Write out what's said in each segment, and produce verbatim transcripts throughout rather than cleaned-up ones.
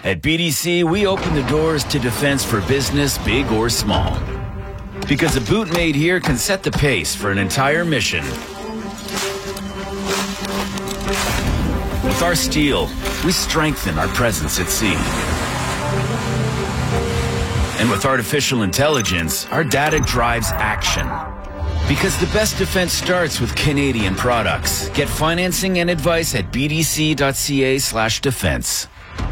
At B D C, we open the doors to defense for business, big or small. Because a boot made here can set the pace for an entire mission. With our steel, we strengthen our presence at sea. And with artificial intelligence, our data drives action. Because the best defense starts with Canadian products. Get financing and advice at bdc.ca slash defense.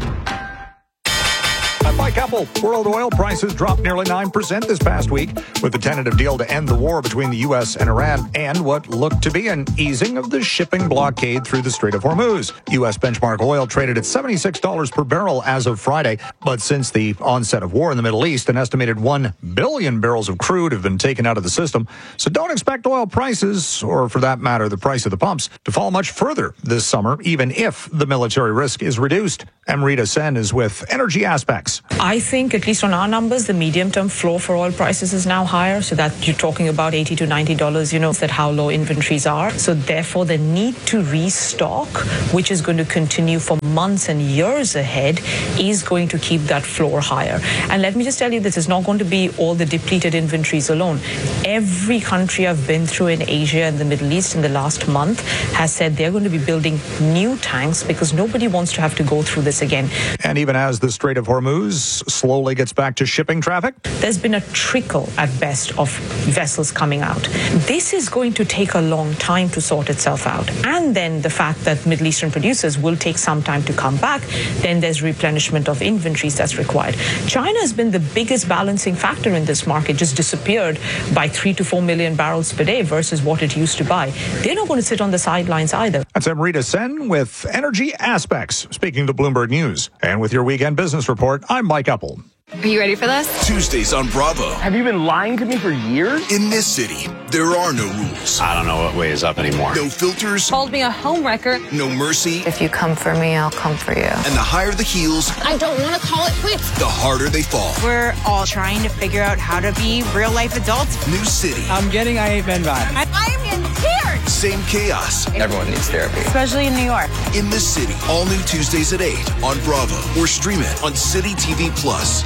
I'm Mike Apple. World oil prices dropped nearly nine percent this past week with the tentative deal to end the war between the U S and Iran and what looked to be an easing of the shipping blockade through the Strait of Hormuz. U S benchmark oil traded at seventy-six dollars per barrel as of Friday, but since the onset of war in the Middle East, an estimated one billion barrels of crude have been taken out of the system. So don't expect oil prices, or for that matter, the price of the pumps, to fall much further this summer, even if the military risk is reduced. Amrita Sen is with Energy Aspects. I think, at least on our numbers, the medium-term floor for oil prices is now higher, so that you're talking about eighty to ninety dollars, you know, that how low inventories are. So therefore, the need to restock, which is going to continue for months and years ahead, is going to keep that floor higher. And let me just tell you, this is not going to be all the depleted inventories alone. Every country I've been through in Asia and the Middle East in the last month has said they're going to be building new tanks because nobody wants to have to go through this again. And even as the Strait of Hormuz slowly gets back to shipping traffic, there's been a trickle at best of vessels coming out. This is going to take a long time to sort itself out. And then the fact that Middle Eastern producers will take some time to come back, then there's replenishment of inventories that's required. China has been the biggest balancing factor in this market, just disappeared by three to four million barrels per day versus what it used to buy. They're not going to sit on the sidelines either. That's Amrita Sen with Energy Aspects, speaking to Bloomberg News. And with your weekend business report, I'm Mike Apple. Are you ready for this? Tuesdays on Bravo. Have you been lying to me for years? In this city, there are no rules. I don't know what way is up anymore. No filters. Called me a homewrecker. No mercy. If you come for me, I'll come for you. And the higher the heels, I don't want to call it quits. the harder they fall. We're all trying to figure out how to be real life adults. New city. I'm getting I Hate Men vibes. I, I'm in tears. Same chaos. Everyone needs therapy. Especially in New York. In this city. All new Tuesdays at eight on Bravo or stream it on City T V Plus.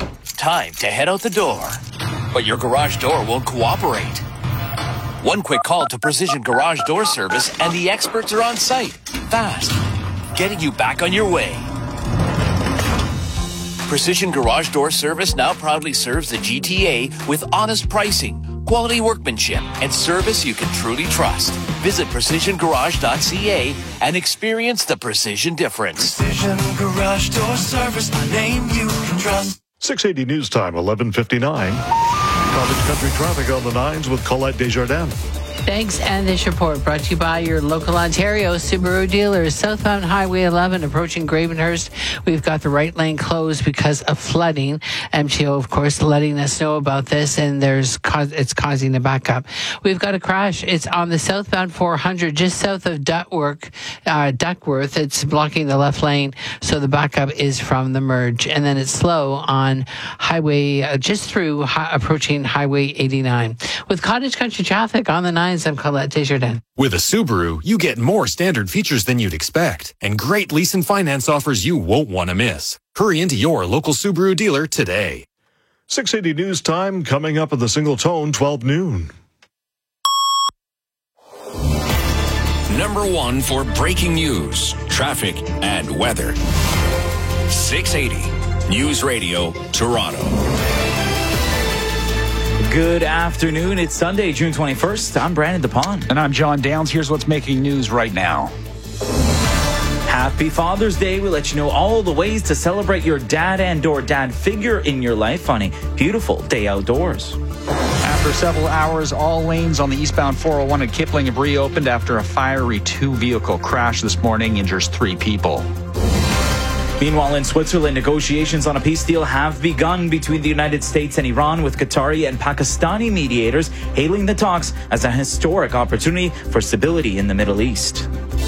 Time to head out the door, but your garage door won't cooperate. One quick call to Precision Garage Door Service and the experts are on site, fast, getting you back on your way. Precision Garage Door Service now proudly serves the G T A with honest pricing, quality workmanship, and service you can truly trust. Visit precision garage dot c a and experience the precision difference. Precision Garage Door Service, a name you can trust. six eighty News Time, eleven fifty-nine. Cottage Country traffic on the nines with Colette Desjardins. Thanks, and this report brought to you by your local Ontario Subaru dealers. Southbound Highway eleven approaching Gravenhurst. We've got the right lane closed because of flooding. M T O, of course, letting us know about this, and there's it's causing a backup. We've got a crash. It's on the southbound four hundred, just south of Duckworth. Uh, Duckworth. It's blocking the left lane, so the backup is from the merge. And then it's slow on Highway, uh, just through hi- approaching Highway eighty-nine. With Cottage Country traffic on the nine. I'm Colette Desjardins. With a Subaru, you get more standard features than you'd expect and great lease and finance offers you won't want to miss. Hurry into your local Subaru dealer today. six eighty News Time coming up at the Single Tone, twelve noon. Number one for breaking news, traffic, and weather. six eighty News Radio, Toronto. Good afternoon. It's Sunday, June twenty-first. I'm Brandon DePond. And I'm John Downs. Here's what's making news right now. Happy Father's Day. We let you know all the ways to celebrate your dad and or dad figure in your life on a beautiful day outdoors. After several hours, all lanes on the eastbound four oh one at Kipling have reopened after a fiery two-vehicle crash this morning injures three people. Meanwhile, in Switzerland, negotiations on a peace deal have begun between the United States and Iran, with Qatari and Pakistani mediators hailing the talks as a historic opportunity for stability in the Middle East.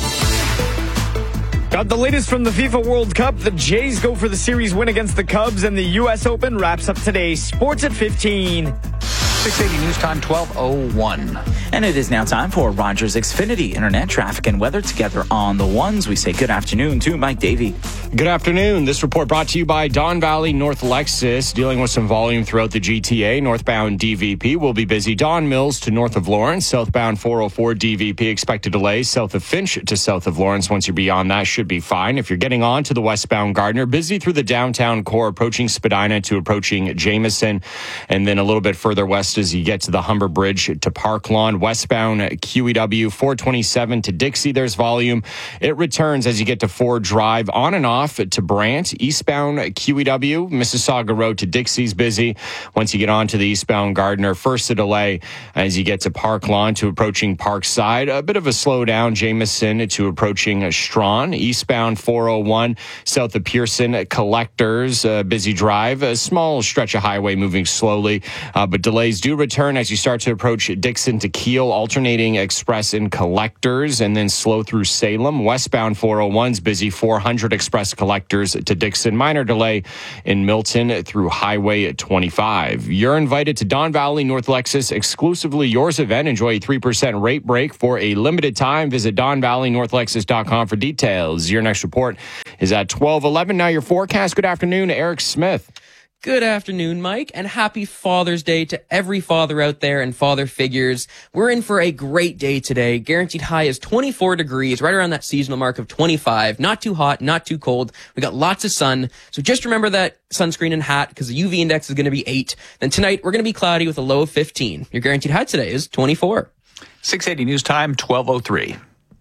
Got the latest from the FIFA World Cup. The Jays go for the series win against the Cubs, and the U S Open wraps up today. Sports at fifteen. six eighty News Time, twelve oh one. And it is now time for Rogers Xfinity Internet traffic and weather together on the ones. We say good afternoon to Mike Davey. Good afternoon. This report brought to you by Don Valley North Lexus, dealing with some volume throughout the G T A. Northbound D V P will be busy. Don Mills to north of Lawrence. Southbound four oh four D V P expected delays. South of Finch to south of Lawrence. Once you're beyond that, should be fine. If you're getting on to the westbound Gardner, busy through the downtown core, approaching Spadina to approaching Jameson. And then a little bit further west as you get to the Humber Bridge to Park Lawn. Westbound Q E W four twenty-seven to Dixie, there's volume. It returns as you get to Ford Drive, on and off to Brant. Eastbound Q E W, Mississauga Road to Dixie's busy. Once you get on to the eastbound Gardner, first a delay as you get to Park Lawn to approaching Parkside. A bit of a slowdown, Jameson to approaching Strawn. Eastbound four oh one, south of Pearson, Collectors, uh, busy drive. A small stretch of highway moving slowly, uh, but delays do return as you start to approach Dixon to Kiel, alternating express in Collectors, and then slow through Salem. Westbound four oh one's busy, four hundred express Collectors to Dixon. Minor delay in Milton through Highway twenty-five. You're invited to Don Valley North Lexus, exclusively yours event. Enjoy a three percent rate break for a limited time. Visit don valley north lexus dot com for details. Your next report is at twelve eleven. Now your forecast. Good afternoon, Eric Smith. Good afternoon, Mike, and happy Father's Day to every father out there and father figures. We're in for a great day today. Guaranteed high is twenty-four degrees, right around that seasonal mark of twenty-five. Not too hot, not too cold. We got lots of sun. So just remember that sunscreen and hat because the U V index is going to be eight. Then tonight, we're going to be cloudy with a low of fifteen. Your guaranteed high today is twenty-four. six eighty News Time, twelve oh three.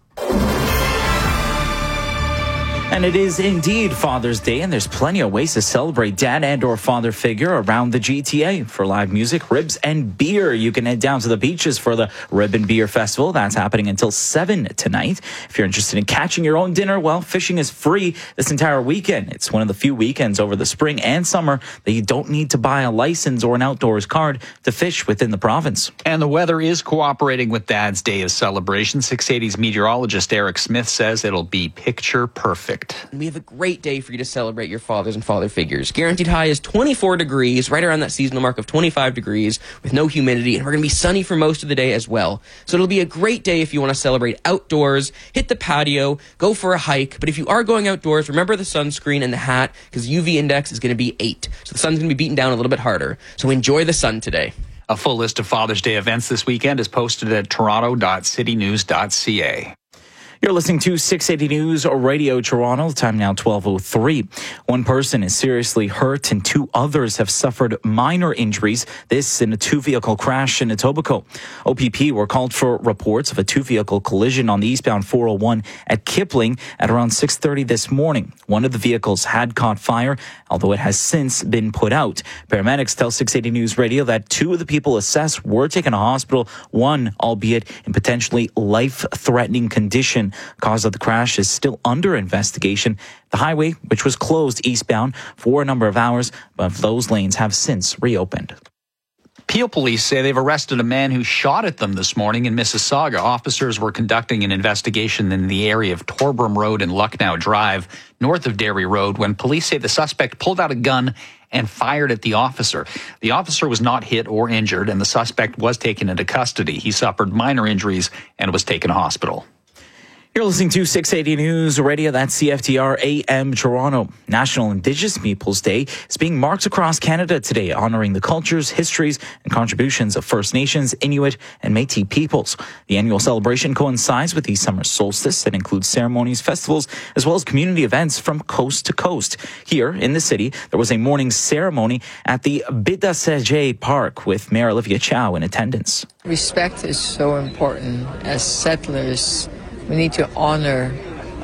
And it is indeed Father's Day, and there's plenty of ways to celebrate dad and or father figure around the G T A. For live music, ribs, and beer, you can head down to the beaches for the Rib and Beer Festival. That's happening until seven tonight. If you're interested in catching your own dinner, well, fishing is free this entire weekend. It's one of the few weekends over the spring and summer that you don't need to buy a license or an outdoors card to fish within the province. And the weather is cooperating with Dad's Day of celebration. six eighty's meteorologist Eric Smith says it'll be picture perfect. We have a great day for you to celebrate your fathers and father figures. Guaranteed high is twenty-four degrees, right around that seasonal mark of twenty-five degrees with no humidity, and we're going to be sunny for most of the day as well. So it'll be a great day if you want to celebrate outdoors, hit the patio, go for a hike. But if you are going outdoors, remember the sunscreen and the hat because the U V index is going to be eight. So the sun's going to be beaten down a little bit harder. So enjoy the sun today. A full list of Father's Day events this weekend is posted at toronto dot city news dot c a. You're listening to six eighty News Radio Toronto. Time now twelve oh three. One person is seriously hurt and two others have suffered minor injuries. This in a two-vehicle crash in Etobicoke. O P P were called for reports of a two-vehicle collision on the eastbound four oh one at Kipling at around six thirty this morning. One of the vehicles had caught fire, although it has since been put out. Paramedics tell six eighty News Radio that two of the people assessed were taken to hospital, one, albeit in potentially life-threatening condition. Cause of the crash is still under investigation. The highway, which was closed eastbound for a number of hours, but those lanes have since reopened. Peel police say they've arrested a man who shot at them this morning in Mississauga. Officers were conducting an investigation in the area of Torbram Road and Lucknow Drive, north of Derry Road, when police say the suspect pulled out a gun and fired at the officer. The officer was not hit or injured, and the suspect was taken into custody. He suffered minor injuries and was taken to hospital. You're listening to six eighty News Radio. That's C F T R A M Toronto. National Indigenous Peoples Day is being marked across Canada today, honoring the cultures, histories, and contributions of First Nations, Inuit, and Métis peoples. The annual celebration coincides with the summer solstice and includes ceremonies, festivals, as well as community events from coast to coast. Here in the city, there was a morning ceremony at the Bidasajay Park with Mayor Olivia Chow in attendance. Respect is so important. As settlers, we need to honor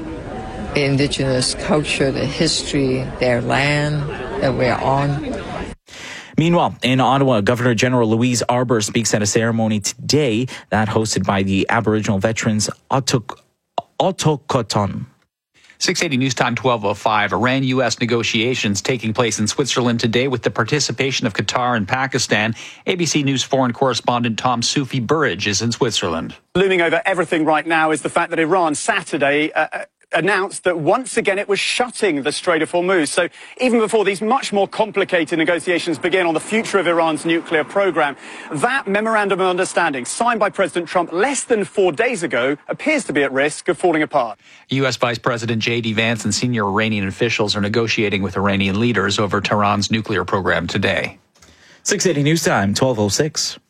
the Indigenous culture, the history, their land that we're on. Meanwhile, in Ottawa, Governor General Louise Arbour speaks at a ceremony today that hosted by the Aboriginal veterans Otok- Autochthon. six eighty News Time, twelve oh five. Iran-U S negotiations taking place in Switzerland today with the participation of Qatar and Pakistan. A B C News foreign correspondent Tom Sufi Burridge is in Switzerland. Looming over everything right now is the fact that Iran Saturday uh, announced that once again it was shutting the Strait of Hormuz. So even before these much more complicated negotiations begin on the future of Iran's nuclear program, that memorandum of understanding signed by President Trump less than four days ago appears to be at risk of falling apart. U S. Vice President J D. Vance and senior Iranian officials are negotiating with Iranian leaders over Tehran's nuclear program today. six eighty News Time, twelve oh six.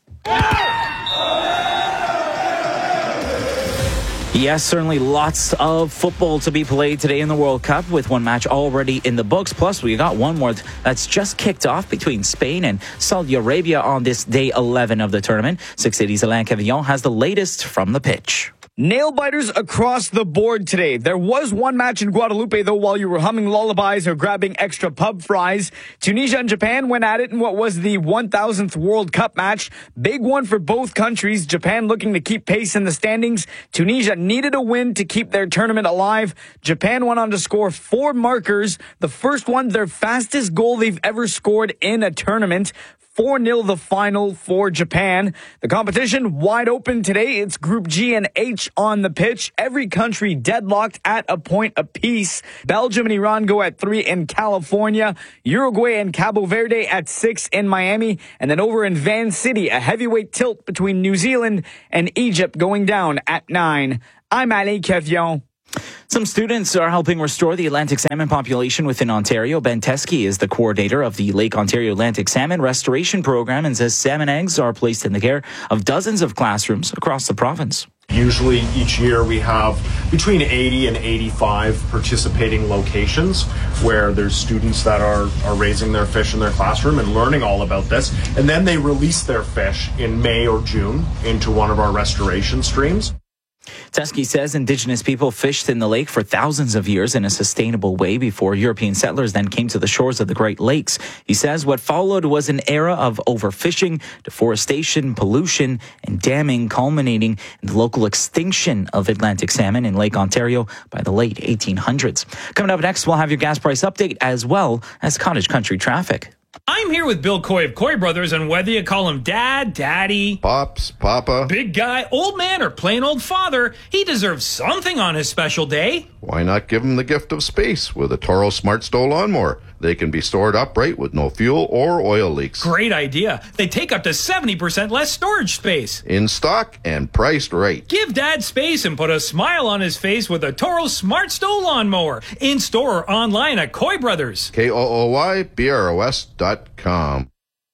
Yes, certainly lots of football to be played today in the World Cup with one match already in the books. Plus, we got one more that's just kicked off between Spain and Saudi Arabia on this day eleven of the tournament. six eighty's Alain Cavillon has the latest from the pitch. Nail biters across the board today. There was one match in Guadalupe, though, while you were humming lullabies or grabbing extra pub fries. Tunisia and Japan went at it in what was the one thousandth World Cup match. Big one for both countries. Japan looking to keep pace in the standings. Tunisia needed a win to keep their tournament alive. Japan went on to score four markers. The first one, their fastest goal they've ever scored in a tournament. four nil the final for Japan. The competition wide open today. It's Group G and H on the pitch. Every country deadlocked at a point apiece. Belgium and Iran go at three in California. Uruguay and Cabo Verde at six in Miami. And then over in Van City, a heavyweight tilt between New Zealand and Egypt going down at nine. I'm Alain Cavillon. Some students are helping restore the Atlantic salmon population within Ontario. Ben Teskey is the coordinator of the Lake Ontario Atlantic Salmon Restoration Program and says salmon eggs are placed in the care of dozens of classrooms across the province. Usually each year we have between eighty and eighty-five participating locations where there's students that are, are raising their fish in their classroom and learning all about this. And then they release their fish in May or June into one of our restoration streams. Teskey says Indigenous people fished in the lake for thousands of years in a sustainable way before European settlers then came to the shores of the Great Lakes. He says what followed was an era of overfishing, deforestation, pollution, and damming, culminating in the local extinction of Atlantic salmon in Lake Ontario by the late eighteen hundreds. Coming up next, we'll have your gas price update as well as cottage country traffic. I'm here with Bill Coy of Coy Brothers, and whether you call him Dad, Daddy, Pops, Papa, Big Guy, Old Man, or plain old Father, he deserves something on his special day. Why not give him the gift of space with a Toro Smart Stow lawnmower? They can be stored upright with no fuel or oil leaks. Great idea. They take up to seventy percent less storage space. In stock and priced right. Give Dad space and put a smile on his face with a Toro Smart Stow lawnmower. In store or online at Coy Brothers. K O O Y B R O S dot com.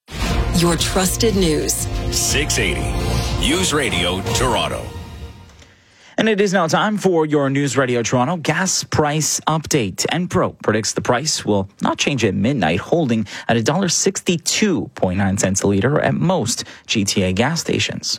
Your trusted news. six eighty News Radio Toronto. And it is now time for your News Radio Toronto gas price update. Enpro predicts the price will not change at midnight, holding at one dollar sixty-two point nine cents a litre at most G T A gas stations.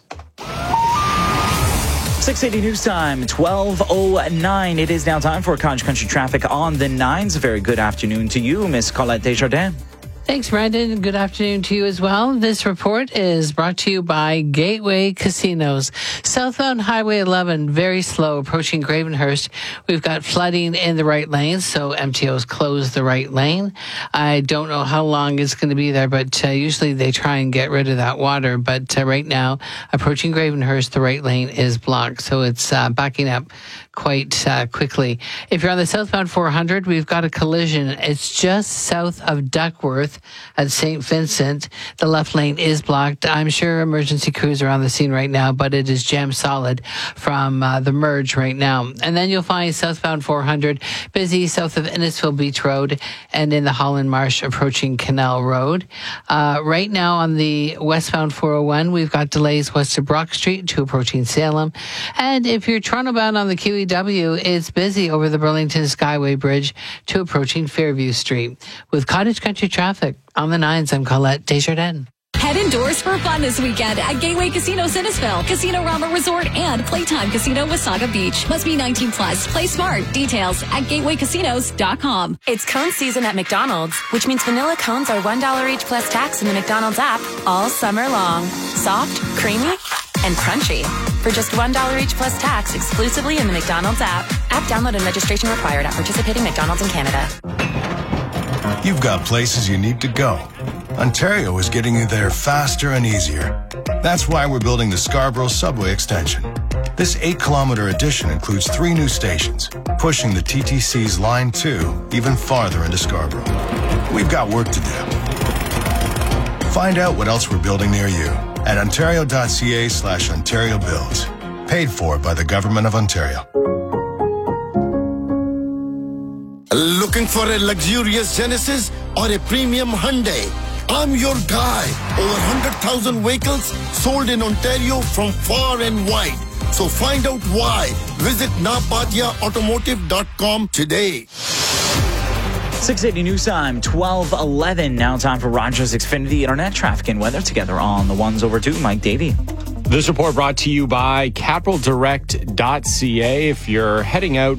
six eighty News Time, twelve oh nine. It is now time for Cottage Country traffic on the nines. A very good afternoon to you, Miss Colette Desjardins. Thanks, Brandon. Good afternoon to you as well. This report is brought to you by Gateway Casinos. Southbound Highway eleven, very slow, approaching Gravenhurst. We've got flooding in the right lane, so M T O's closed the right lane. I don't know how long it's going to be there, but uh, usually they try and get rid of that water. But uh, right now, approaching Gravenhurst, the right lane is blocked, so it's uh, backing up quite uh, quickly. If you're on the southbound four hundred, we've got a collision. It's just south of Duckworth at Saint Vincent. The left lane is blocked. I'm sure emergency crews are on the scene right now, but it is jammed solid from uh, the merge right now. And then you'll find southbound four hundred busy south of Innisfil Beach Road and in the Holland Marsh approaching Canal Road. Uh, right now on the westbound four oh one, we've got delays west of Brock Street to approaching Salem. And if you're Toronto bound on the Q E W, it's busy over the Burlington Skyway Bridge to approaching Fairview Street. With Cottage Country traffic on the nines, I'm Colette Desjardins. Head indoors for fun this weekend at Gateway Casino Innisfil, Casino Rama Resort, and Playtime Casino Wasaga Beach. Must be nineteen plus. Play smart. Details at gateway casinos dot com. It's cone season at McDonald's, which means vanilla cones are one dollar each plus tax in the McDonald's app all summer long. Soft, creamy, and crunchy. For just one dollar each plus tax exclusively in the McDonald's app. App download and registration required at participating McDonald's in Canada. You've got places you need to go. Ontario is getting you there faster and easier. That's why we're building the Scarborough Subway Extension. This eight kilometer addition includes three new stations, pushing the T T C's Line two even farther into Scarborough. We've got work to do. Find out what else we're building near you at ontario.ca slash Ontario Builds. Paid for by the Government of Ontario. Looking for a luxurious Genesis or a premium Hyundai? I'm your guy. Over one hundred thousand vehicles sold in Ontario from far and wide. So find out why. Visit napatia automotive dot com today. six eighty News Time, twelve eleven. Now time for Rogers Xfinity Internet traffic and weather together on the ones over two. Mike Davey. This report brought to you by capital direct dot c a. If you're heading out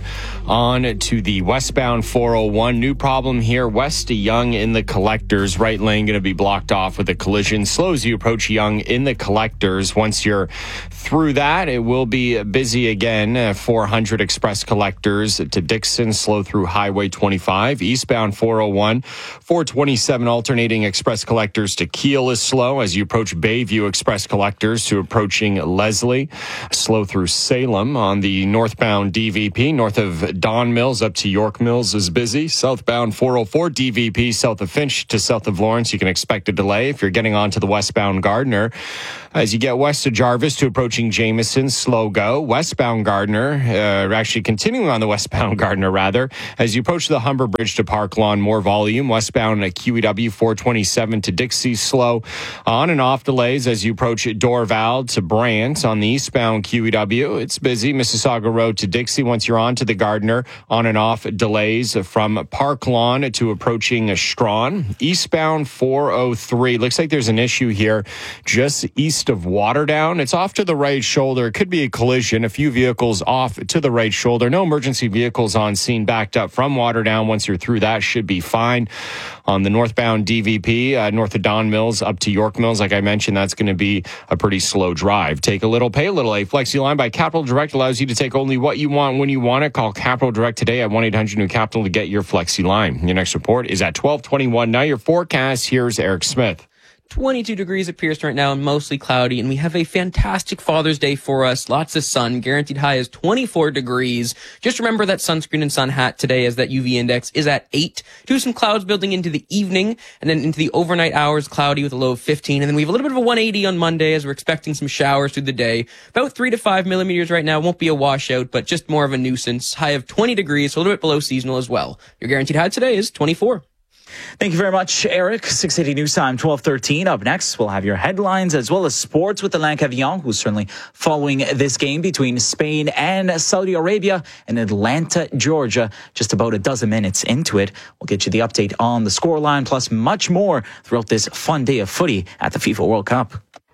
on to the westbound four oh one, new problem here west of Yonge in the Collectors. Right lane going to be blocked off with a collision. Slow as you approach Yonge in the Collectors. Once you're through that, it will be busy again. Uh, four hundred Express Collectors to Dixon, slow through Highway twenty-five. Eastbound four oh one, four twenty-seven alternating Express Collectors to Keele is slow as you approach Bayview Express Collectors to approaching Leslie. Slow through Salem on the northbound D V P, north of Don Mills up to York Mills is busy. Southbound four oh four D V P, south of Finch to south of Lawrence, you can expect a delay. If you're getting onto the westbound Gardner, as you get west of Jarvis to approaching Jameson, slow go. Westbound Gardner, uh, actually continuing on the westbound Gardner rather, as you approach the Humber Bridge to Park Lawn, more volume. Westbound at Q E W four twenty-seven to Dixie, slow. On and off delays as you approach Dorval to Brant on the eastbound Q E W. It's busy. Mississauga Road to Dixie. Once you're on to the Gardner, on and off delays from Park Lawn to approaching Strawn. Eastbound four oh three. Looks like there's an issue here just east of Waterdown. It's off to the right shoulder. It could be a collision. A few vehicles off to the right shoulder. No emergency vehicles on scene backed up from Waterdown. Once you're through that, should be fine. On the northbound D V P, uh, north of Don Mills up to York Mills, like I mentioned, that's going to be a pretty slow drive. Take a little, pay a little. A Flexi line by Capital Direct allows you to take only what you want when you want it. Call Capital Direct today at one eight hundred new capital to get your Flexi line. Your next report is at twelve twenty-one. Now your forecast. Here's Eric Smith. twenty-two degrees at Pearson right now and mostly cloudy, and we have a fantastic Father's Day for us. Lots of sun. Guaranteed high is twenty-four degrees. Just remember that sunscreen and sun hat today, as that U V index is at eight. Do some clouds building into the evening, and then into the overnight hours, cloudy with a low of fifteen. And then we have a little bit of a one eighty on Monday as we're expecting some showers through the day. About three to five millimeters right now. Won't be a washout, but just more of a nuisance. High of twenty degrees, so a little bit below seasonal as well. Your guaranteed high today is twenty-four. Thank you very much, Eric. six eighty News Time, twelve thirteen. Up next, we'll have your headlines as well as sports with Alain Cavillon, who's certainly following this game between Spain and Saudi Arabia in Atlanta, Georgia. Just about a dozen minutes into it, we'll get you the update on the scoreline, plus much more throughout this fun day of footy at the FIFA World Cup.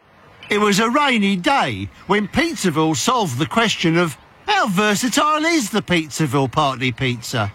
It was a rainy day when Pizzaville solved the question of how versatile is the Pizzaville Party Pizza?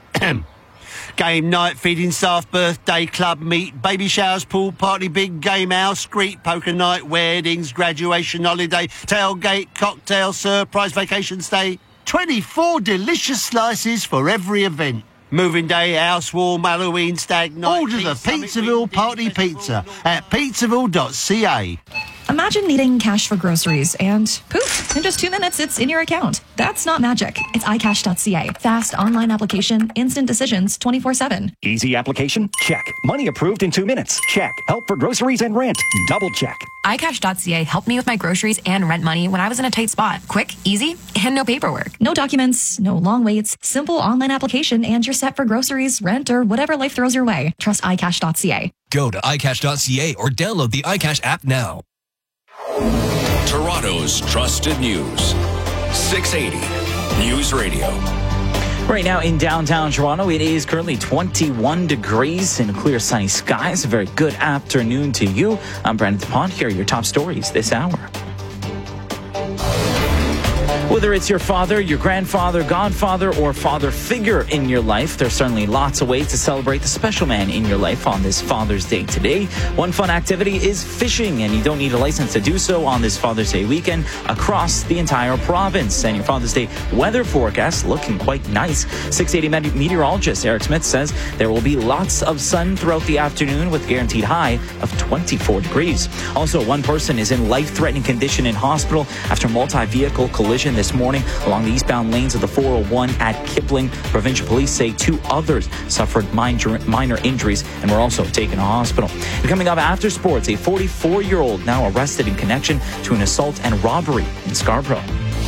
Game night, feeding staff, birthday, club meet, baby showers, pool party, big game house, street poker night, weddings, graduation holiday, tailgate, cocktail, surprise vacation stay. twenty-four delicious slices for every event. Moving day, house warm, Halloween, stag night. Order the Pizzaville Party Pizza at pizzaville dot c a. Imagine needing cash for groceries and poof, in just two minutes, it's in your account. That's not magic. It's i cash dot c a. Fast online application, instant decisions, twenty-four seven. Easy application? Check. Money approved in two minutes? Check. Help for groceries and rent? Double check. i cash dot c a helped me with my groceries and rent money when I was in a tight spot. Quick, easy, and no paperwork. No documents, no long waits, simple online application, and you're set for groceries, rent, or whatever life throws your way. Trust i cash dot c a. Go to i cash dot c a or download the iCash app now. Toronto's trusted news. six eighty News Radio. Right now in downtown Toronto, it is currently twenty-one degrees and clear sunny skies. A very good afternoon to you. I'm Brandon DuPont. Here are your top stories this hour. Whether it's your father, your grandfather, godfather, or father figure in your life, there's certainly lots of ways to celebrate the special man in your life on this Father's Day today. One fun activity is fishing, and you don't need a license to do so on this Father's Day weekend across the entire province. And your Father's Day weather forecast looking quite nice. six eighty meteorologist Eric Smith says there will be lots of sun throughout the afternoon with guaranteed high of twenty-four degrees. Also, one person is in life-threatening condition in hospital after multi-vehicle collision this this morning along the eastbound lanes of the four oh one at Kipling. Provincial police say two others suffered minor, minor injuries and were also taken to hospital. And coming up after sports, a forty-four-year-old now arrested in connection to an assault and robbery in Scarborough.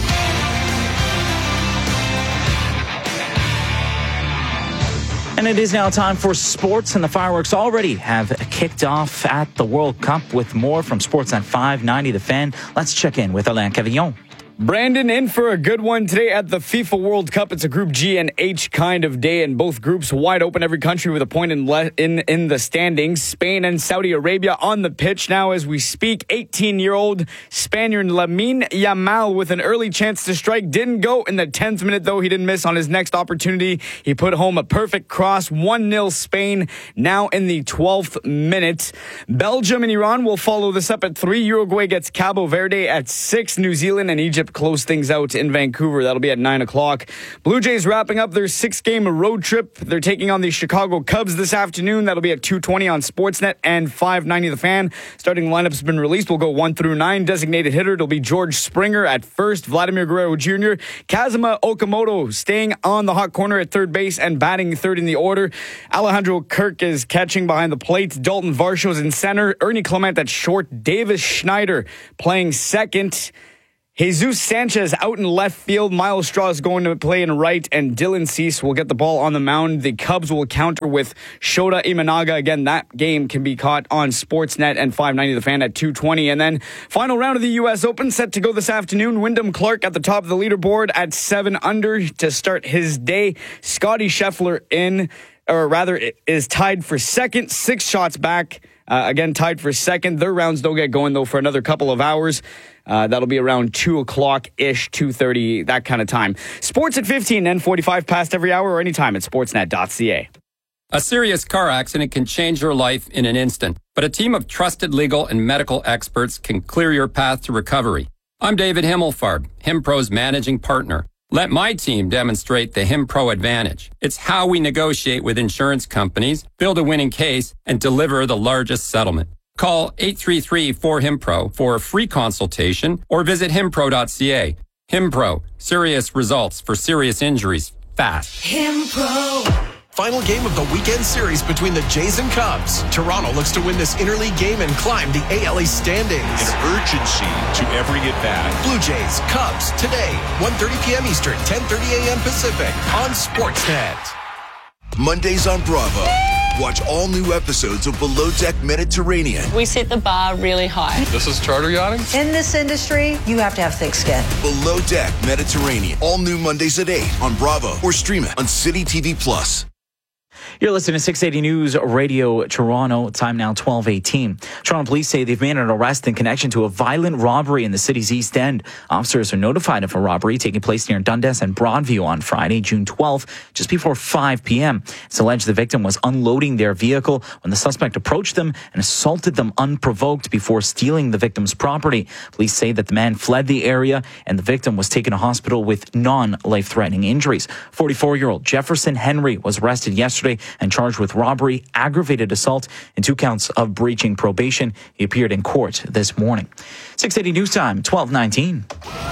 And it is now time for sports, and the fireworks already have kicked off at the World Cup. With more from Sportsnet five ninety The Fan, let's check in with Alain Cavillon. Brandon, in for a good one today at the FIFA World Cup. It's a Group G and H kind of day, and both groups wide open. Every country with a point in le- in, in the standings. Spain and Saudi Arabia on the pitch now as we speak. eighteen-year-old Spaniard Lamine Yamal with an early chance to strike. Didn't go in the tenth minute, though. He didn't miss on his next opportunity. He put home a perfect cross. one nil Spain now in the twelfth minute. Belgium and Iran will follow this up at three. Uruguay gets Cabo Verde at six. New Zealand and Egypt close things out in Vancouver. That'll be at nine o'clock. Blue Jays wrapping up their six-game road trip. They're taking on the Chicago Cubs this afternoon. That'll be at two twenty on Sportsnet and five ninety The Fan. Starting lineup's been released. We'll go one through nine. Designated hitter, it'll be George Springer at first. Vladimir Guerrero Junior Kazuma Okamoto staying on the hot corner at third base and batting third in the order. Alejandro Kirk is catching behind the plate. Dalton Varsho's in center. Ernie Clement at short. Davis Schneider playing second. Jesus Sanchez out in left field. Miles Straw is going to play in right, and Dylan Cease will get the ball on the mound. The Cubs will counter with Shota Imanaga. Again, that game can be caught on Sportsnet and five ninety The Fan at two twenty. And then final round of the U S Open set to go this afternoon. Wyndham Clark at the top of the leaderboard at seven under to start his day. Scotty Scheffler in, or rather is tied for second, six shots back. Uh, again, tied for second. Their rounds don't get going, though, for another couple of hours. Uh, that'll be around two o'clock-ish, two thirty, that kind of time. Sports at fifteen, N forty-five past every hour or anytime at sportsnet dot c a. A serious car accident can change your life in an instant, but a team of trusted legal and medical experts can clear your path to recovery. I'm David Himmelfarb, HimPro's managing partner. Let my team demonstrate the HimPro advantage. It's how we negotiate with insurance companies, build a winning case, and deliver the largest settlement. Call eight three three, four, HIMPRO for a free consultation or visit himpro dot c a. HimPro, serious results for serious injuries, fast. HimPro. Final game of the weekend series between the Jays and Cubs. Toronto looks to win this interleague game and climb the A L East standings. An urgency to every at-bat. Blue Jays, Cubs, today, one thirty p.m. Eastern, ten thirty a.m. Pacific, on Sportsnet. Mondays on Bravo. Watch all new episodes of Below Deck Mediterranean. We set the bar really high. This is charter yachting? In this industry, you have to have thick skin. Below Deck Mediterranean. All new Mondays at eight on Bravo or stream it on City T V Plus. You're listening to six eighty News Radio Toronto. Time now twelve eighteen. Toronto police say they've made an arrest in connection to a violent robbery in the city's East End. Officers are notified of a robbery taking place near Dundas and Broadview on Friday, June twelfth, just before five p.m. It's alleged the victim was unloading their vehicle when the suspect approached them and assaulted them unprovoked before stealing the victim's property. Police say that the man fled the area and the victim was taken to hospital with non-life-threatening injuries. forty-four-year-old Jefferson Henry was arrested yesterday and charged with robbery, aggravated assault, and two counts of breaching probation. He appeared in court this morning. six eighty News Time, twelve nineteen.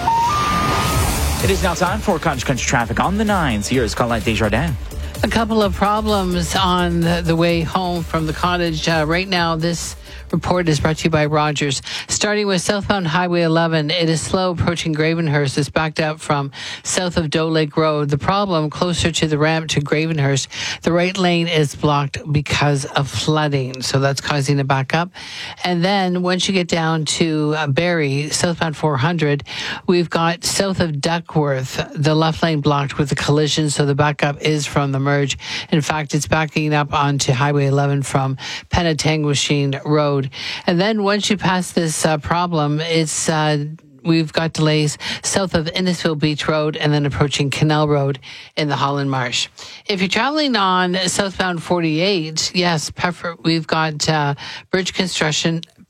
It is now time for Cottage Country traffic on the nines. Here is Colette Desjardins. A couple of problems on the, the way home from the cottage. Uh, right now, this report is brought to you by Rogers. Starting with southbound Highway eleven, it is slow approaching Gravenhurst. It's backed up from south of Doe Lake Road. The problem closer to the ramp to Gravenhurst, the right lane is blocked because of flooding. So that's causing a backup. And then once you get down to uh, Barrie, southbound four hundred, we've got south of Duckworth, the left lane blocked with a collision. So the backup is from the merge. In fact, it's backing up onto Highway eleven from Penetanguishene Road. And then once you pass this uh, problem, it's uh, we've got delays south of Innisfil Beach Road and then approaching Canal Road in the Holland Marsh. If you're traveling on southbound forty-eight, yes, prefer, we've got uh, bridge construction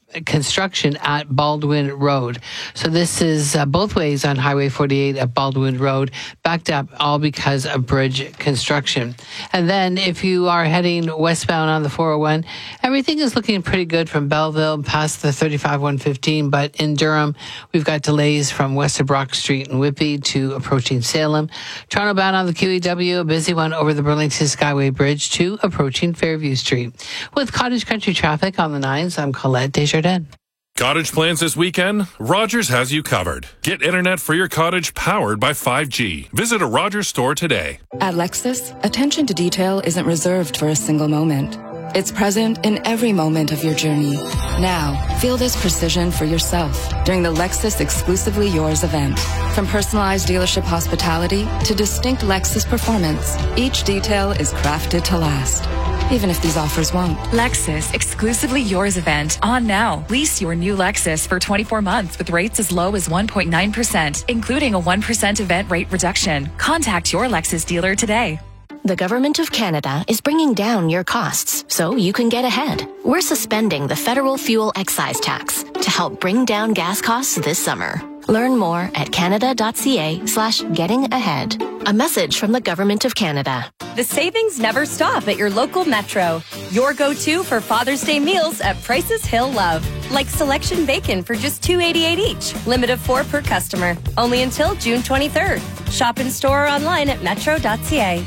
construction at Baldwin Road. So this is uh, both ways on Highway forty-eight at Baldwin Road, backed up all because of bridge construction. And then if you are heading westbound on the four oh one, everything is looking pretty good from Belleville past the thirty-five one fifteen, but in Durham, we've got delays from west of Brock Street and Whitby to approaching Salem. Toronto bound on the Q E W, a busy one over the Burlington Skyway Bridge to approaching Fairview Street. With Cottage Country traffic on the nines, I'm Colette Desjardins. Cottage plans this weekend? Rogers has you covered. Get internet for your cottage powered by five G. Visit a Rogers store today. At Lexus, attention to detail isn't reserved for a single moment. It's present in every moment of your journey. Now, feel this precision for yourself during the Lexus Exclusively Yours event. From personalized dealership hospitality to distinct Lexus performance, each detail is crafted to last, even if these offers won't. Lexus Exclusively Yours event on now. Lease your new Lexus for twenty-four months with rates as low as one point nine percent, including a one percent event rate reduction. Contact your Lexus dealer today. The Government of Canada is bringing down your costs so you can get ahead. We're suspending the federal fuel excise tax to help bring down gas costs this summer. Learn more at canada.ca slash getting ahead. A message from the Government of Canada. The savings never stop at your local Metro. Your go-to for Father's Day meals at prices he'll love. Like selection bacon for just two dollars and eighty-eight cents each. Limit of four per customer. Only until June twenty-third. Shop in store or online at metro dot c a.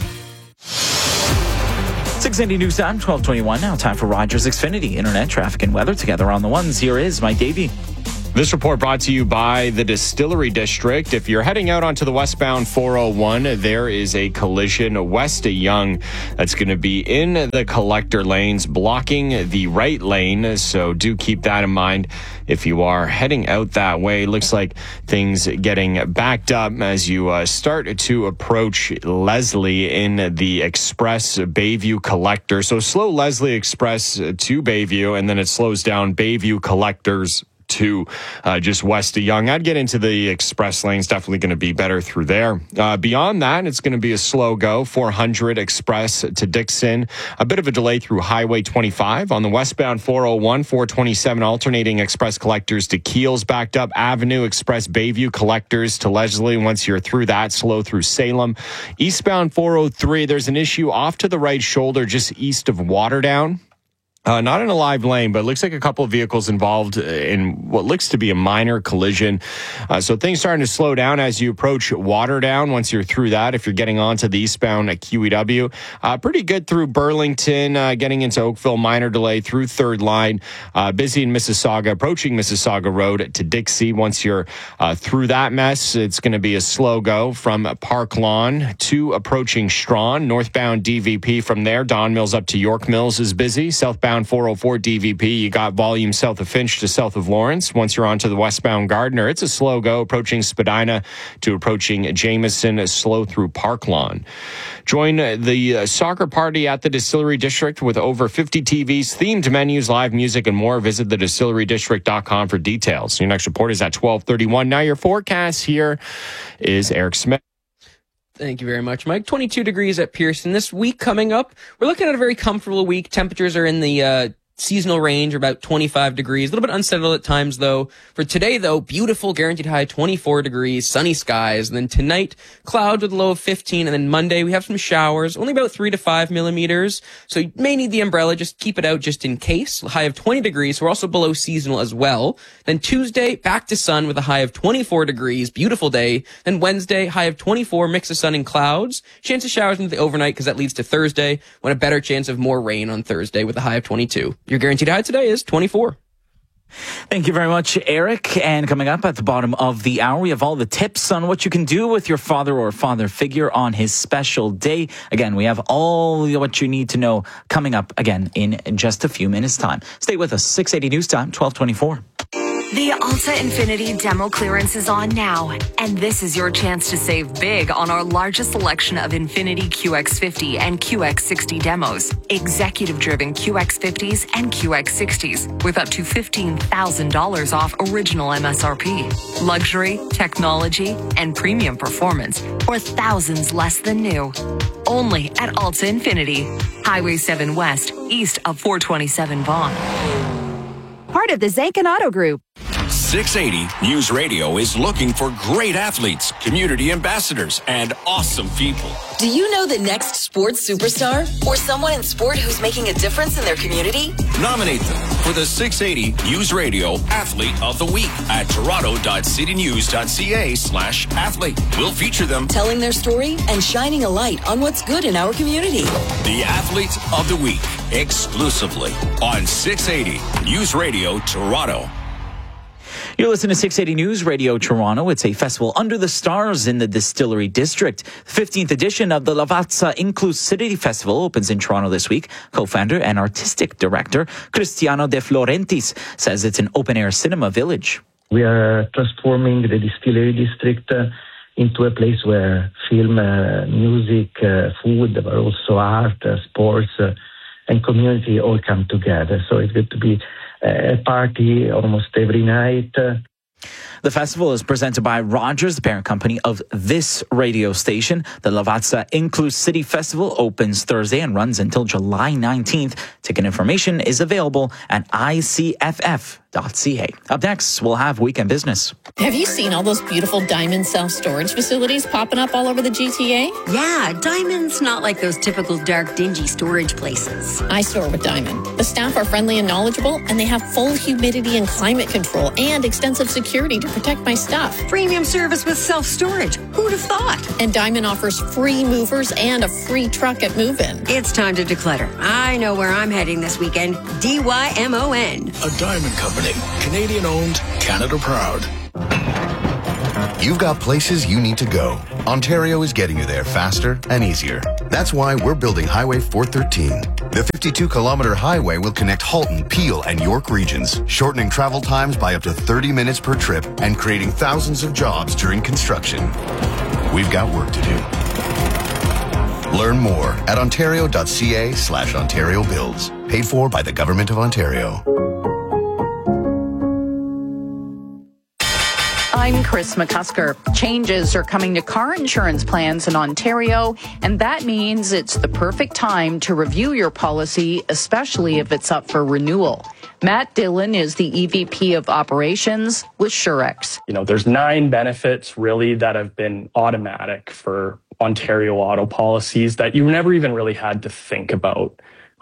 six eighty News Time, twelve twenty-one. Now time for Rogers Xfinity. Internet, traffic, and weather together on the ones. Here is Mike Davey. This report brought to you by the Distillery District. If you're heading out onto the westbound four oh one, there is a collision west of Yonge that's going to be in the collector lanes, blocking the right lane. So do keep that in mind if you are heading out that way. Looks like things getting backed up as you uh, start to approach Leslie in the Express Bayview Collector. So slow Leslie Express to Bayview, and then it slows down Bayview Collectors to uh, just west of Yonge. I'd get into the express lanes. Definitely going to be better through there. Uh, beyond that, it's going to be a slow go. four hundred Express to Dixon. A bit of a delay through Highway twenty-five. On the westbound four oh one, four twenty-seven alternating Express Collectors to Keels backed up. Avenue Express Bayview Collectors to Leslie. Once you're through that, slow through Salem. Eastbound four oh three, there's an issue off to the right shoulder just east of Waterdown. Uh, not in a live lane, but it looks like a couple of vehicles involved in what looks to be a minor collision. Uh, so things starting to slow down as you approach Waterdown. Once you're through that, if you're getting onto the eastbound at Q E W, uh, pretty good through Burlington, uh, getting into Oakville, minor delay through Third Line. Uh, busy in Mississauga, approaching Mississauga Road to Dixie. Once you're uh, through that mess, it's going to be a slow go from Park Lawn to approaching Strawn. Northbound D V P from there. Don Mills up to York Mills is busy. Southbound four oh four D V P, you got volume south of Finch to south of Lawrence. Once you're onto the westbound Gardner, it's a slow go, approaching Spadina to approaching Jameson, slow through Park Lawn. Join the uh, soccer party at the Distillery District with over fifty T Vs, themed menus, live music, and more. Visit the distillery district dot com for details. Your next report is at twelve thirty-one. Now your forecast here is Eric Smith. Thank you very much, Mike. twenty-two degrees at Pearson. This week coming up, we're looking at a very comfortable week. Temperatures are in the uh, seasonal range, about twenty-five degrees. A little bit unsettled at times, though. For today, though, beautiful, guaranteed high, twenty-four degrees, sunny skies. And then tonight, clouds with a low of fifteen. And then Monday, we have some showers, only about three to five millimeters. So you may need the umbrella. Just keep it out just in case. High of twenty degrees. So we're also below seasonal as well. Then Tuesday, back to sun with a high of twenty-four degrees. Beautiful day. Then Wednesday, high of twenty-four, mix of sun and clouds. Chance of showers into the overnight because that leads to Thursday, when a better chance of more rain on Thursday with a high of twenty-two. Your guaranteed high today is twenty-four. Thank you very much, Eric. And coming up at the bottom of the hour, we have all the tips on what you can do with your father or father figure on his special day. Again, we have all what you need to know coming up again in just a few minutes' time. Stay with us. six eighty News Time, twelve twenty-four. The Alta Infinity demo clearance is on now, and this is your chance to save big on our largest selection of Infinity Q X fifty and Q X sixty demos, executive-driven Q X fifties and Q X sixties, with up to fifteen thousand dollars off original M S R P. Luxury, technology, and premium performance, or thousands less than new. Only at Alta Infinity, Highway seven West, east of four twenty-seven Vaughan. part of the Zankin Auto Group. six eighty News Radio is looking for great athletes, community ambassadors, and awesome people. Do you know the next sports superstar? Or someone in sport who's making a difference in their community? Nominate them for the six eighty News Radio Athlete of the Week at toronto.citynews.ca slash athlete. We'll feature them telling their story and shining a light on what's good in our community. The Athlete of the Week, exclusively on six eighty News Radio Toronto. You're listening to six eighty News Radio Toronto. It's a festival under the stars in the Distillery District. The fifteenth edition of the Lavazza Inclusivity Festival opens in Toronto this week. Co-founder and artistic director Cristiano De Florentis says it's an open-air cinema village. We are transforming the Distillery District uh, into a place where film, uh, music, uh, food, but also art, uh, sports, uh, and community all come together. So it's going to be a party almost every night. The festival is presented by Rogers, the parent company of this radio station. The Lavazza Inclusivity Festival opens Thursday and runs until July nineteenth. Ticket information is available at I C F F dot C A. Up next, we'll have Weekend Business. Have you seen all those beautiful Diamond self-storage facilities popping up all over the G T A? Yeah, Diamond's not like those typical dark, dingy storage places. I store with Diamond. The staff are friendly and knowledgeable, and they have full humidity and climate control and extensive security to protect my stuff. Premium service with self-storage. Who'd have thought? And Diamond offers free movers and a free truck at move-in. It's time to declutter. I know where I'm heading this weekend. D Y M O N. A Diamond Company. Canadian owned, Canada proud. You've got places you need to go. Ontario is getting you there faster and easier. That's why we're building Highway four thirteen. The fifty-two kilometer highway will connect Halton, Peel, and York regions, shortening travel times by up to thirty minutes per trip and creating thousands of jobs during construction. We've got work to do. Learn more at ontario.ca slash Ontario Builds. Paid for by the Government of Ontario. I'm Chris McCusker. Changes are coming to car insurance plans in Ontario, and that means it's the perfect time to review your policy, especially if it's up for renewal. Matt Dillon is the E V P of Operations with Surex. You know, there's nine benefits really that have been automatic for Ontario auto policies that you never even really had to think about.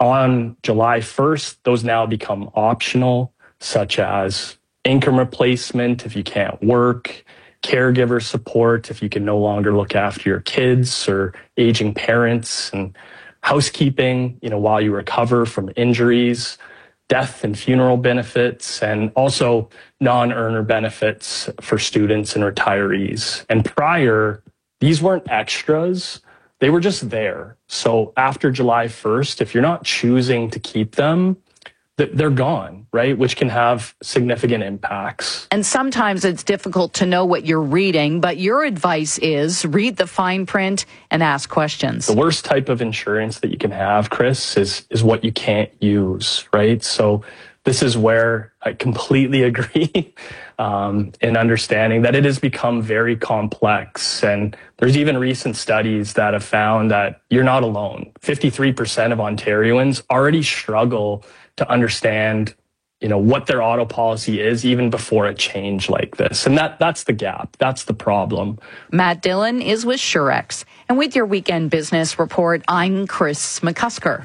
On July first, those now become optional, such as income replacement if you can't work, caregiver support if you can no longer look after your kids or aging parents, and housekeeping, you know, while you recover from injuries, death and funeral benefits, and also non-earner benefits for students and retirees. And prior, these weren't extras. They were just there. So after July first, if you're not choosing to keep them, they're gone, right? Which can have significant impacts. And sometimes it's difficult to know what you're reading, but your advice is read the fine print and ask questions. The worst type of insurance that you can have, Chris, is, is what you can't use, right? So this is where I completely agree um, in understanding that it has become very complex. And there's even recent studies that have found that you're not alone. fifty-three percent of Ontarians already struggle to understand, you know, what their auto policy is even before a change like this. And that that's the gap. That's the problem. Matt Dillon is with Surex. And with your Weekend Business Report, I'm Chris McCusker.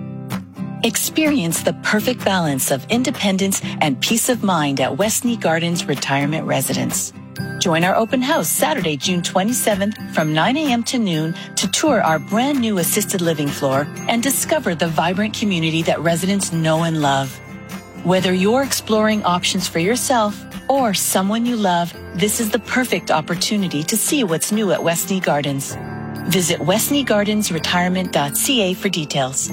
Experience the perfect balance of independence and peace of mind at Westney Gardens Retirement Residence. Join our open house Saturday, June twenty-seventh from nine a.m. to noon to tour our brand new assisted living floor and discover the vibrant community that residents know and love. Whether you're exploring options for yourself or someone you love, this is the perfect opportunity to see what's new at Westney Gardens. Visit westney gardens retirement dot c a for details.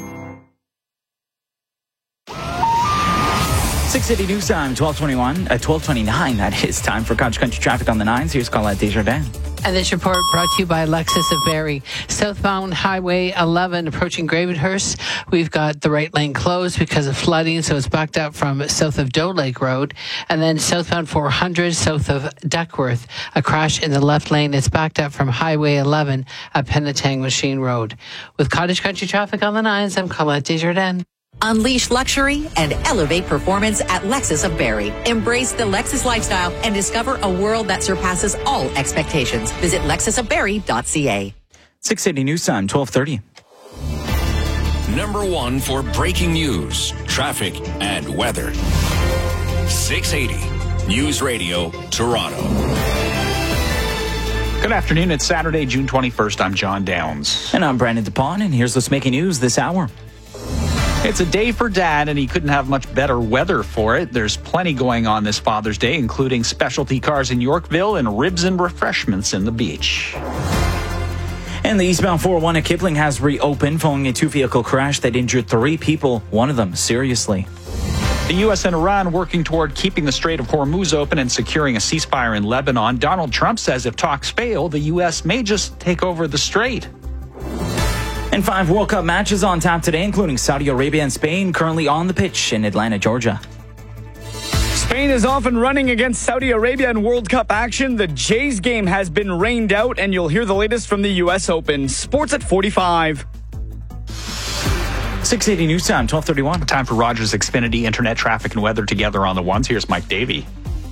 six eighty News Time, twelve twenty-one, uh, twelve twenty-nine, that is time for Cottage Country Traffic on the nines. Here's Colette Desjardins. And this report brought to you by Lexus of Barrie. Southbound Highway eleven approaching Gravenhurst. We've got the right lane closed because of flooding, so it's backed up from south of Doe Lake Road. And then southbound four hundred south of Duckworth. A crash in the left lane. It's backed up from Highway eleven at Penetang Machine Road. With Cottage Country Traffic on the nines, I'm Colette Desjardins. Unleash luxury and elevate performance at Lexus of Barrie. Embrace the Lexus lifestyle and discover a world that surpasses all expectations. Visit lexus of barrie dot c a. six eighty News Time, twelve thirty. Number one for breaking news, traffic, and weather. six eighty News Radio, Toronto. Good afternoon. It's Saturday, June twenty-first. I'm John Downs. And I'm Brandon DePaun, and here's what's making news this hour. It's a day for Dad, and he couldn't have much better weather for it. There's plenty going on this Father's Day, including specialty cars in Yorkville and ribs and refreshments in the beach. And the eastbound four oh one at Kipling has reopened following a two-vehicle crash that injured three people, one of them seriously. The U S and Iran working toward keeping the Strait of Hormuz open and securing a ceasefire in Lebanon. Donald Trump says if talks fail, the U S may just take over the strait. And five World Cup matches on tap today, including Saudi Arabia and Spain, currently on the pitch in Atlanta, Georgia. Spain is off and running against Saudi Arabia in World Cup action. The Jays game has been rained out, and you'll hear the latest from the U S Open. Sports at forty-five. six eighty News Time, twelve thirty-one. Time for Rogers Xfinity Internet Traffic and Weather together on the ones. Here's Mike Davey.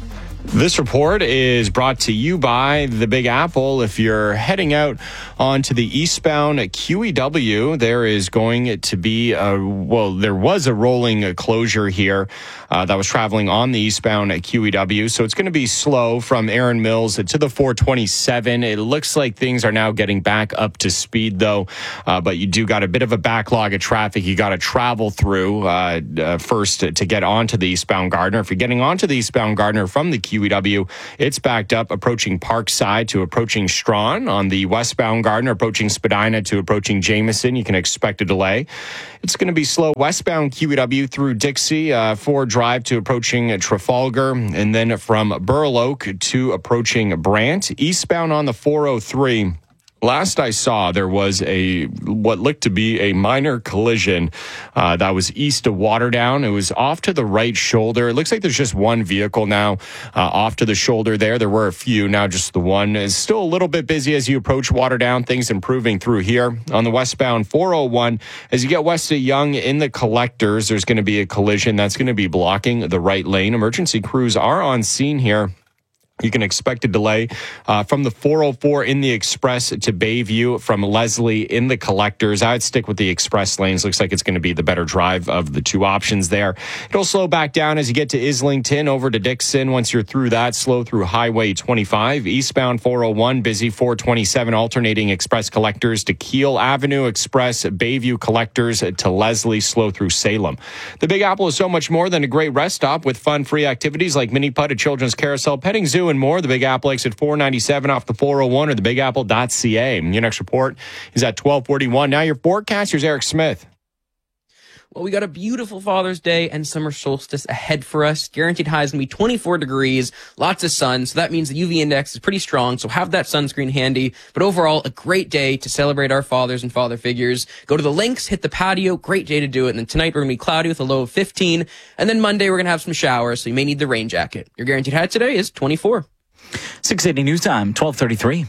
This report is brought to you by the Big Apple. If you're heading out onto the eastbound Q E W, there is going to be a, well, there was a rolling closure here uh, that was traveling on the eastbound Q E W. So it's going to be slow from Erin Mills to the four twenty-seven. It looks like things are now getting back up to speed, though. Uh, but you do got a bit of a backlog of traffic you got to travel through uh, uh, first to, to get onto the eastbound Gardner. If you're getting onto the eastbound Gardner from the Q E W, it's backed up approaching Parkside to approaching Strawn. On the westbound Gardner, approaching Spadina to approaching Jameson, you can expect a delay. It's going to be slow westbound Q E W through Dixie, uh, Ford Drive to approaching Trafalgar, and then from Burloak to approaching Brant. Eastbound on the four oh three. Last I saw, there was a what looked to be a minor collision uh, that was east of Waterdown. It was off to the right shoulder. It looks like there's just one vehicle now uh, off to the shoulder there. There were a few, now just the one. It's still a little bit busy as you approach Waterdown. Things improving through here. On the westbound four oh one, as you get west of Yonge in the collectors, there's going to be a collision that's going to be blocking the right lane. Emergency crews are on scene here. You can expect a delay uh, from the four oh four in the express to Bayview, from Leslie in the collectors. I'd stick with the express lanes. Looks like it's going to be the better drive of the two options there. It'll slow back down as you get to Islington over to Dixon. Once you're through that, slow through Highway twenty-five. Eastbound four oh one, busy four twenty-seven, alternating express collectors to Keele Avenue Express, Bayview collectors to Leslie, slow through Salem. The Big Apple is so much more than a great rest stop with fun-free activities like mini putt, a children's carousel, petting zoo, and more. The Big Apple exit four ninety-seven off the four oh one or the big apple dot c a. Your next report is at twelve forty-one. Now your forecast, here's Eric Smith. Well, we got a beautiful Father's Day and summer solstice ahead for us. Guaranteed high is going to be twenty-four degrees, lots of sun, so that means the U V index is pretty strong, so have that sunscreen handy. But overall, a great day to celebrate our fathers and father figures. Go to the links, hit the patio, great day to do it. And then tonight we're going to be cloudy with a low of fifteen. And then Monday we're going to have some showers, so you may need the rain jacket. Your guaranteed high today is twenty-four. six eighty News Time, twelve thirty-three.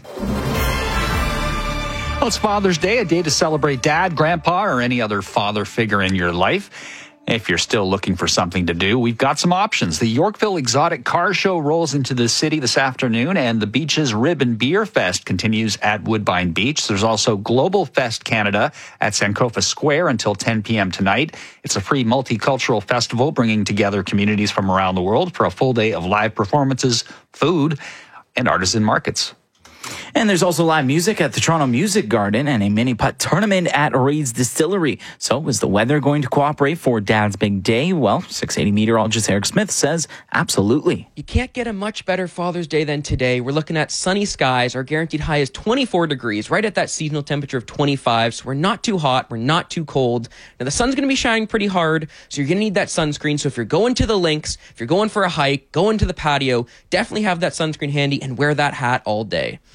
Well, it's Father's Day, a day to celebrate Dad, Grandpa, or any other father figure in your life. If you're still looking for something to do, we've got some options. The Yorkville Exotic Car Show rolls into the city this afternoon, and the Beach's Rib and Beer Fest continues at Woodbine Beach. There's also Global Fest Canada at Sankofa Square until ten p.m. tonight. It's a free multicultural festival bringing together communities from around the world for a full day of live performances, food, and artisan markets. And there's also live music at the Toronto Music Garden and a mini putt tournament at Reed's Distillery. So is the weather going to cooperate for Dad's big day? Well, six eighty meteorologist Eric Smith says absolutely. You can't get a much better Father's Day than today. We're looking at sunny skies. Our guaranteed high is twenty-four degrees, right at that seasonal temperature of twenty-five. So we're not too hot. We're not too cold. Now the sun's going to be shining pretty hard, so you're going to need that sunscreen. So if you're going to the links, if you're going for a hike, going to the patio, definitely have that sunscreen handy and wear that hat all day.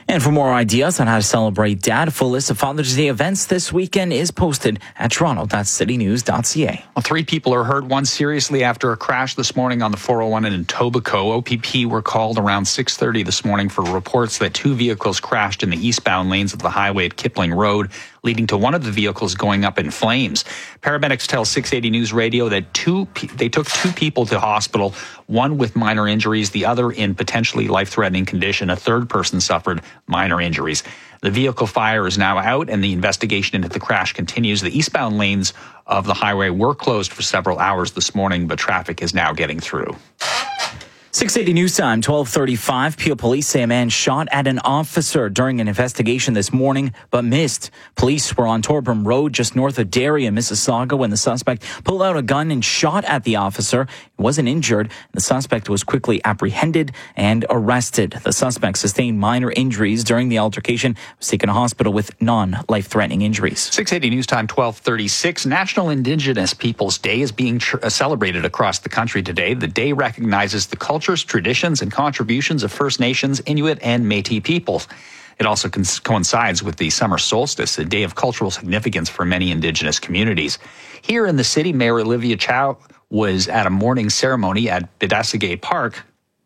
And for more ideas on how to celebrate Dad, full list of Father's Day events this weekend is posted at toronto dot city news dot c a. Well, three people are hurt, one seriously after a crash this morning on the four oh one in Etobicoke. O P P were called around six thirty this morning for reports that two vehicles crashed in the eastbound lanes of the highway at Kipling Road, leading to one of the vehicles going up in flames. Paramedics tell six eighty News Radio that two they took two people to hospital, one with minor injuries, the other in potentially life-threatening condition. A third person suffered minor injuries. The vehicle fire is now out and the investigation into the crash continues. The eastbound lanes of the highway were closed for several hours this morning, but traffic is now getting through. six eighty News Time, twelve thirty-five. Peel police say a man shot at an officer during an investigation this morning, but missed. Police were on Torbram Road, just north of Derry in Mississauga, when the suspect pulled out a gun and shot at the officer. He wasn't injured. The suspect was quickly apprehended and arrested. The suspect sustained minor injuries during the altercation, was taken to hospital with non-life-threatening injuries. six eighty News Time, twelve thirty-six. National Indigenous Peoples Day is being tr- celebrated across the country today. The day recognizes the culture, traditions, and contributions of First Nations, Inuit, and Métis peoples. It also co- coincides with the summer solstice, a day of cultural significance for many Indigenous communities. Here in the city, Mayor Olivia Chow was at a morning ceremony at Bidasagay Park.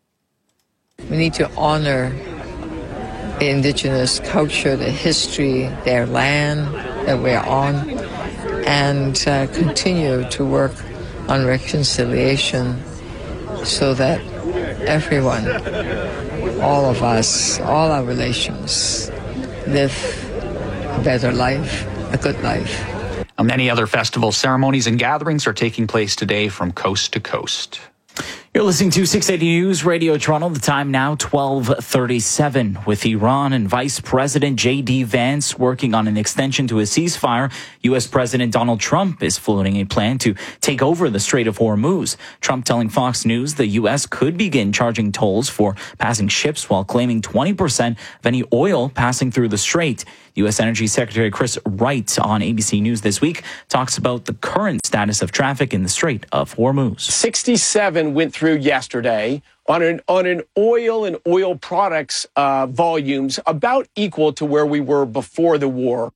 We need to honor the Indigenous culture, the history, their land that we're on, and uh, continue to work on reconciliation so that everyone, all of us, all our relations, live a better life, a good life. Many other festival ceremonies and gatherings are taking place today from coast to coast. You're listening to six eighty News Radio Toronto. The time now, twelve thirty-seven. With Iran and Vice President J D Vance working on an extension to a ceasefire, U S President Donald Trump is floating a plan to take over the Strait of Hormuz. Trump telling Fox News the U S could begin charging tolls for passing ships while claiming twenty percent of any oil passing through the strait. U S Energy Secretary Chris Wright on A B C News this week talks about the current status of traffic in the Strait of Hormuz. sixty-seven went through yesterday on an on an oil and oil products uh, volumes about equal to where we were before the war.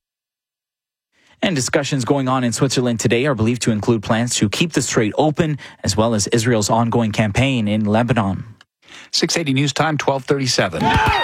And discussions going on in Switzerland today are believed to include plans to keep the strait open, as well as Israel's ongoing campaign in Lebanon. six eighty News Time, twelve thirty-seven.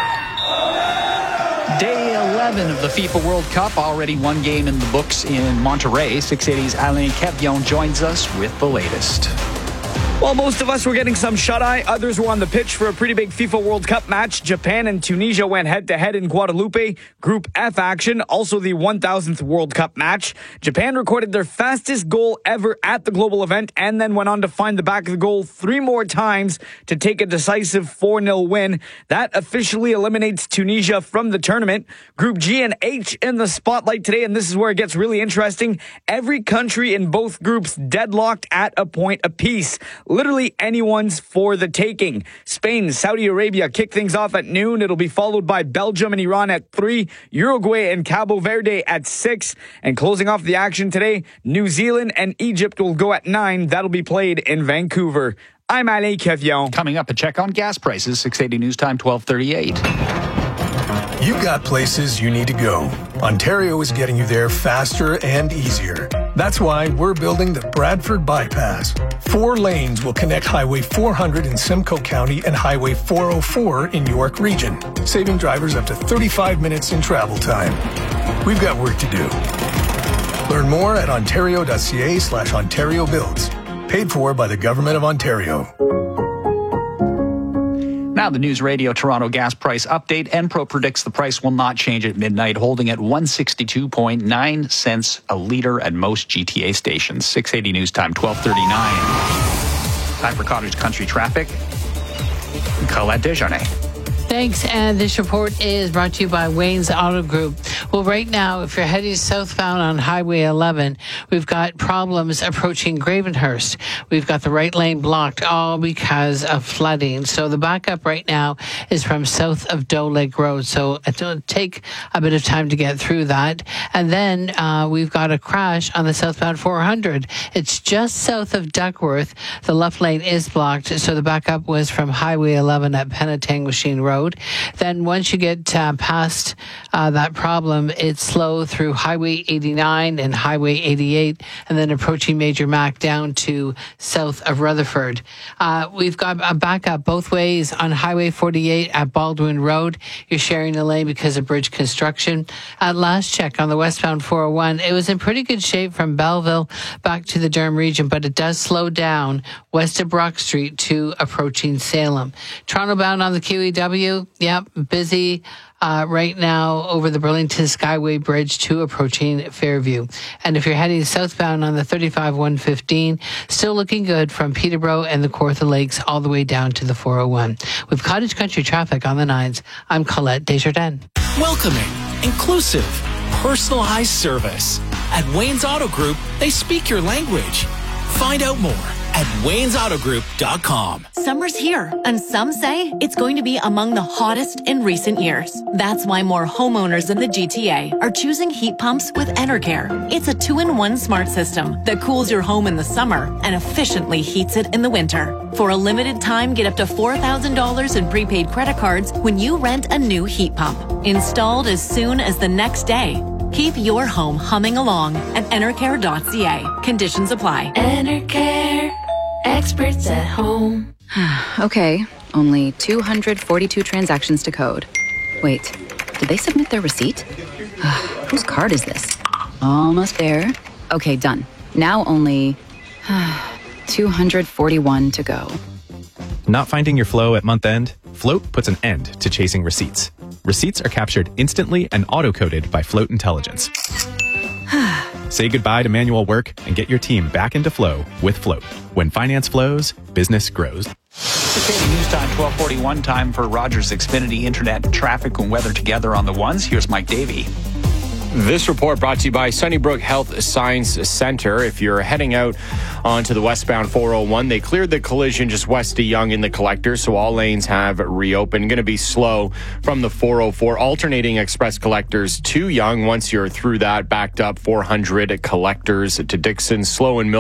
Day eleven of the FIFA World Cup, already one game in the books in Monterrey. six eighty's Alain Kevion joins us with the latest. Well, most of us were getting some shut-eye. Others were on the pitch for a pretty big FIFA World Cup match. Japan and Tunisia went head-to-head in Guadalupe. Group F action, also the one thousandth World Cup match. Japan recorded their fastest goal ever at the global event and then went on to find the back of the goal three more times to take a decisive four nil win. That officially eliminates Tunisia from the tournament. Group G and H in the spotlight today, and this is where it gets really interesting. Every country in both groups deadlocked at a point apiece. Literally anyone's for the taking. Spain, Saudi Arabia kick things off at noon. It'll be followed by Belgium and Iran at three, Uruguay and Cabo Verde at six. And closing off the action today, New Zealand and Egypt will go at nine. That'll be played in Vancouver. I'm Alain Kevion. Coming up, a check on gas prices, six eighty News Time, twelve thirty-eight. You've got places you need to go. Ontario is getting you there faster and easier. That's why we're building the Bradford Bypass. Four lanes will connect Highway four hundred in Simcoe County and Highway four oh four in York Region, saving drivers up to thirty-five minutes in travel time. We've got work to do. Learn more at ontario.ca slash Ontario Builds. Paid for by the Government of Ontario. Now the News Radio Toronto gas price update. Enpro predicts the price will not change at midnight, holding at one hundred sixty-two point nine cents a litre at most G T A stations. six eighty News Time, twelve thirty-nine. Time for Cottage Country traffic. Colette Desjardins. Thanks, and this report is brought to you by Wayne's Auto Group. Well, right now, if you're heading southbound on Highway eleven, we've got problems approaching Gravenhurst. We've got the right lane blocked, all because of flooding. So the backup right now is from south of Doe Lake Road. So it'll take a bit of time to get through that. And then uh, we've got a crash on the southbound four hundred. It's just south of Duckworth. The left lane is blocked. So the backup was from Highway eleven at Penetang Machine Road. Road. Then once you get uh, past uh, that problem, it's slow through Highway eighty-nine and Highway eighty-eight, and then approaching Major Mac down to south of Rutherford. Uh, we've got a backup both ways on Highway forty-eight at Baldwin Road. You're sharing a lane because of bridge construction. At last check on the westbound four oh one, it was in pretty good shape from Belleville back to the Durham region, but it does slow down west of Brock Street to approaching Salem. Toronto bound on the Q E W, yep, busy uh, right now over the Burlington Skyway Bridge to approaching Fairview. And if you're heading southbound on the thirty-five one fifteen, still looking good from Peterborough and the Kawartha Lakes all the way down to the four oh one. With Cottage Country traffic on the nines, I'm Colette Desjardins. Welcoming, inclusive, personalized service. At Wayne's Auto Group, they speak your language. Find out more at waynes auto group dot com. Summer's here, and some say it's going to be among the hottest in recent years. That's why more homeowners in the G T A are choosing heat pumps with Enercare. It's a two-in-one smart system that cools your home in the summer and efficiently heats it in the winter. For a limited time, get up to four thousand dollars in prepaid credit cards when you rent a new heat pump. Installed as soon as the next day. Keep your home humming along at enercare dot c a. Conditions apply. Enercare. Experts at home. Okay, only two hundred forty-two transactions to code. Wait, did they submit their receipt? Whose card is this? Almost there. Okay, done. Now only two hundred forty-one to go. Not finding your flow at month end? Float puts an end to chasing receipts. Receipts are captured instantly and auto-coded by Float Intelligence. Say goodbye to manual work and get your team back into flow with Float. When finance flows, business grows. Okay, news time, twelve forty-one, time for Rogers Xfinity Internet traffic and weather together on the ones. Here's Mike Davey. This report brought to you by Sunnybrook Health Science Center. If you're heading out onto the westbound four oh one, they cleared the collision just west of Yonge in the collector, so all lanes have reopened. Going to be slow from the four oh four, alternating express collectors to Yonge. Once you're through that, backed up four hundred collectors to Dixon, slow and mill.